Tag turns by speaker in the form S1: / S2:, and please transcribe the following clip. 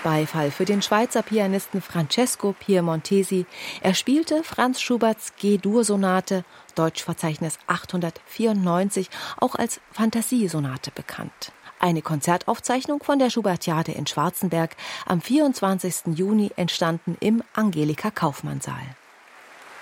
S1: Beifall für den Schweizer Pianisten Francesco Piemontesi. Er spielte Franz Schuberts G-Dur-Sonate, Deutschverzeichnis 894, auch als Phantasiesonate bekannt. Eine Konzertaufzeichnung von der Schubertiade in Schwarzenberg am 24. Juni entstanden im Angelika-Kauffmann-Saal.